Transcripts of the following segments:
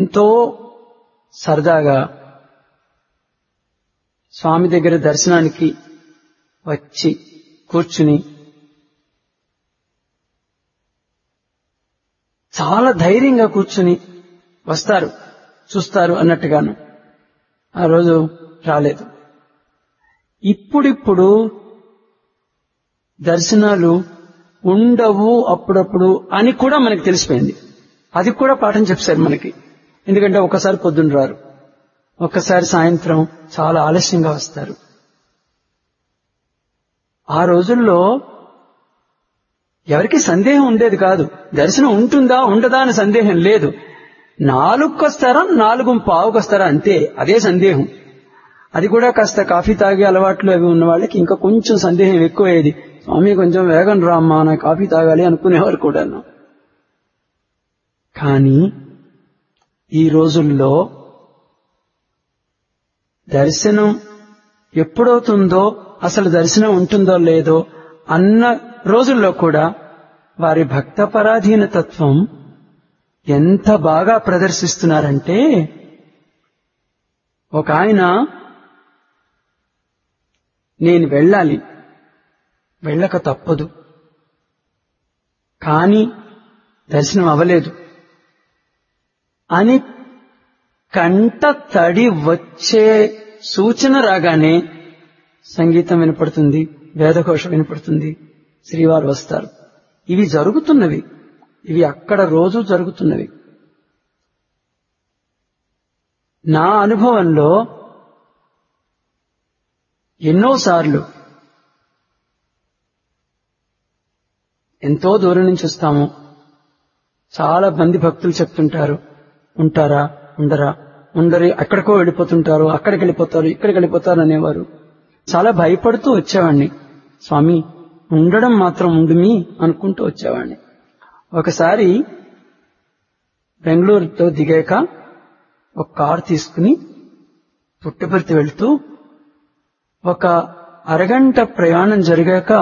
ఎంతో సరదాగా స్వామి దగ్గర దర్శనానికి వచ్చి కూర్చుని చాలా ధైర్యంగా కూర్చుని వస్తారు, చూస్తారు అన్నట్టుగాను ఆ రోజు రాలేదు. ఇప్పుడిప్పుడు దర్శనాలు ఉండవు అప్పుడప్పుడు అని కూడా మనకి తెలిసిపోయింది. అది కూడా పాఠం చెప్పారు మనకి. ఎందుకంటే ఒకసారి పొద్దున్న రారు, ఒక్కసారి సాయంత్రం చాలా ఆలస్యంగా వస్తారు. ఆ రోజుల్లో ఎవరికి సందేహం ఉండేది కాదు. దర్శనం ఉంటుందా ఉండదా అని సందేహం లేదు. 4కి వస్తారా 4:15కి వస్తారా అంతే, అదే సందేహం. అది కూడా కాస్త కాఫీ తాగే అలవాట్లు అవి ఉన్న వాళ్ళకి ఇంకా కొంచెం సందేహం ఎక్కువయ్యేది. స్వామి కొంచెం వేగం రామ్మా, నా కాఫీ తాగాలి అనుకునేవారు కూడాను. కానీ ఈ రోజుల్లో దర్శనం ఎప్పుడవుతుందో, అసలు దర్శనం ఉంటుందో లేదో అన్న రోజుల్లో కూడా వారి భక్త పరాధీన తత్వం ఎంత బాగా ప్రదర్శిస్తున్నారంటే, ఒక ఆయన నేను వెళ్ళాలి, వెళ్ళక తప్పదు, కానీ దర్శనం అవ్వలేదు అని కంట తడి వచ్చే సూచన రాగానే సంగీతం వినపడుతుంది, వేదఘోష వినపడుతుంది, శ్రీవారు వస్తారు. ఇవి జరుగుతున్నవి, ఇవి అక్కడ రోజు జరుగుతున్నవి. నా అనుభవంలో ఎన్నోసార్లు ఎంతో దూరం నుంచి వస్తాము. చాలా మంది భక్తులు చెప్తుంటారు, ఉంటారా ఉండరా, ఉండరు, ఎక్కడికో వెళ్ళిపోతుంటారు, అక్కడికి వెళ్ళిపోతారు, ఇక్కడికి వెళ్ళిపోతారు అనేవారు. చాలా భయపడుతూ వచ్చేవాడిని. స్వామి ఉండడం మాత్రం ఉండుమి అనుకుంటూ వచ్చేవాడిని. ఒకసారి బెంగళూరుతో దిగాక ఒక కారు తీసుకుని పుట్టపర్తి వెళ్తూ ఒక అరగంట ప్రయాణం జరిగాక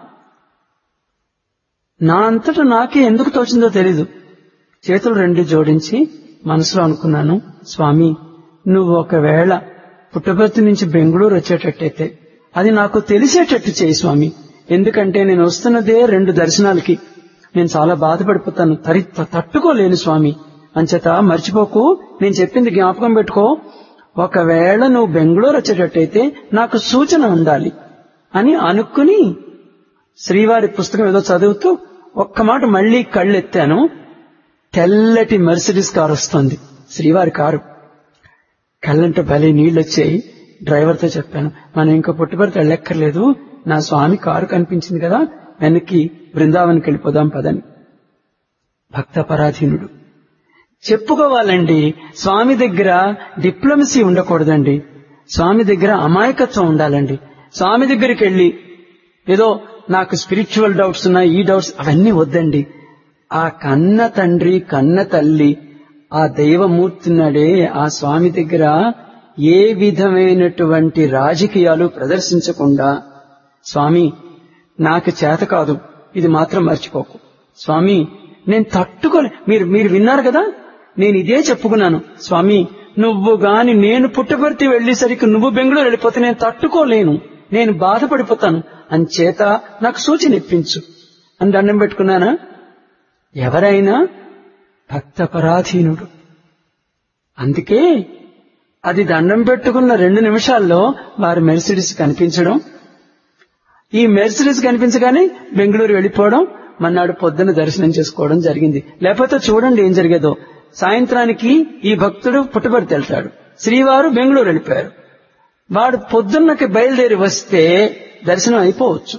నా అంతటా నాకే ఎందుకు తోచిందో తెలీదు, చేతులు రెండు జోడించి మనసులో అనుకున్నాను, స్వామి నువ్వు ఒకవేళ పుట్టపర్తి నుంచి బెంగళూరు వచ్చేటట్టయితే అది నాకు తెలిసేటట్టు చేయి స్వామి. ఎందుకంటే నేను వస్తున్నదే 2 దర్శనాలకి, నేను చాలా బాధపడిపోతాను, తట్టుకోలేను స్వామి. అంచేత మర్చిపోకు, నేను చెప్పింది జ్ఞాపకం పెట్టుకో. ఒకవేళ నువ్వు బెంగళూరు వచ్చేటట్టయితే నాకు సూచన ఉండాలి అని అనుకుని శ్రీవారి పుస్తకం ఏదో చదువుతూ ఒక్క మాట మళ్లీ కళ్ళెత్తాను. తెల్లటి మెర్సిడీస్ కారు వస్తుంది, శ్రీవారి కారు. కళ్ళంటే భలే నీళ్ళు వచ్చాయి. డ్రైవర్తో చెప్పాను, మనం ఇంకా పుట్టపర్తి వెళ్ళక్కర్లేదు, నా స్వామి కారు కనిపించింది కదా, వెనక్కి బృందావనికి వెళ్ళిపోదాం పదని. భక్త పరాధీనుడు చెప్పుకోవాలండి. స్వామి దగ్గర డిప్లొమసీ ఉండకూడదండి, స్వామి దగ్గర అమాయకత్వం ఉండాలండి. స్వామి దగ్గరికి వెళ్లి ఏదో నాకు స్పిరిచువల్ డౌట్స్ ఉన్నాయి, ఈ డౌట్స్ అవన్నీ వద్దండి. ఆ కన్న తండ్రి కన్న తల్లి ఆ దైవమూర్తిన్నాడే ఆ స్వామి దగ్గర ఏ విధమైనటువంటి రాజకీయాలు ప్రదర్శించకుండా, స్వామి నాకు చేత కాదు, ఇది మాత్రం మర్చిపోకు స్వామి, నేను తట్టుకోలే. మీరు విన్నారు కదా, నేను ఇదే చెప్పుకున్నాను, స్వామి నువ్వు గాని నేను పుట్టపర్తి వెళ్లేసరికి నువ్వు బెంగళూరు వెళ్ళిపోతే నేను తట్టుకోలేను, నేను బాధపడిపోతాను, అంచేత నాకు సూచన ఇప్పించు అని దండం పెట్టుకున్నానా. ఎవరైనా భక్త పరాధీనుడు. అందుకే అది దండం పెట్టుకున్న 2 నిమిషాల్లో వారి మెర్సిడీస్ కనిపించడం, ఈ మెర్సిడీస్ కనిపించగానే బెంగళూరు వెళ్ళిపోవడం, మన్నాడు పొద్దున్న దర్శనం చేసుకోవడం జరిగింది. లేకపోతే చూడండి ఏం జరిగేదో. సాయంత్రానికి ఈ భక్తుడు పుట్టపర్తి వెళ్తాడు, శ్రీవారు బెంగళూరు వెళ్ళిపోయారు. వాడు పొద్దున్నకి బయలుదేరి వస్తే దర్శనం అయిపోవచ్చు.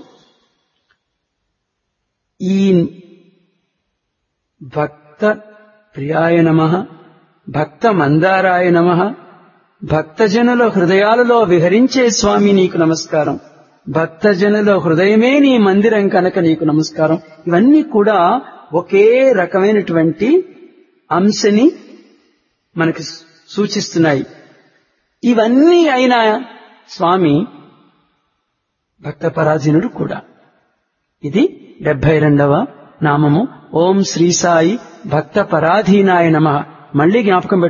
ఈ భక్త ప్రియాయ నమః, భక్త మందారాయ నమః, భక్తజనుల హృదయాలలో విహరించే స్వామి నీకు నమస్కారం, భక్తజనుల హృదయమే నీ మందిరం కనుక నీకు నమస్కారం. ఇవన్నీ కూడా ఒకే రకమైనటువంటి అంశని మనకి సూచిస్తున్నాయి. ఇవన్నీ అయిన స్వామి భక్త పరాధీనుడు కూడా. ఇది 72వ నామము. ఓం శ్రీ సాయి భక్త పరాధీనాయ నమః. మళ్లీ జ్ఞాపకం